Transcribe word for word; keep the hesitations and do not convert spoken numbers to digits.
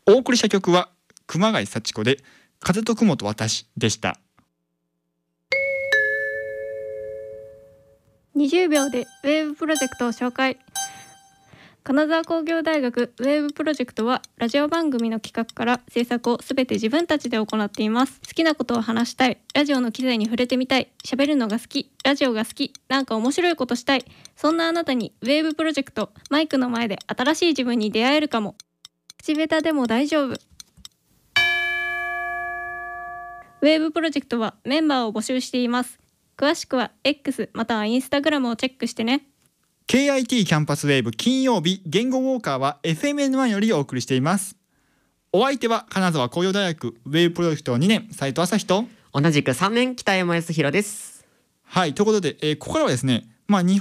お送りした曲は熊谷幸子で風と雲と私でした。 にじゅうびょうでウェーブプロジェクトを紹介。金沢工業大学ウェーブプロジェクトはラジオ番組の企画から制作をすべて自分たちで行っています。好きなことを話したい、ラジオの機材に触れてみたい、喋るのが好き、ラジオが好き、なんか面白いことしたい、そんなあなたにウェーブプロジェクト、マイクの前で新しい自分に出会えるかも。口下手でも大丈夫。ウェーブプロジェクトはメンバーを募集しています。詳しくは X またはインスタグラムをチェックしてね。 ケーアイティー キャンパスウェーブ金曜日言語ウォーカーは エフエムエヌワン よりお送りしています。お相手は金沢工業大学ウェーブプロジェクトにねん斉藤朝日と同じくさんねん北山康弘です。 はい、ということで、えー、ここからはですね、まあ、日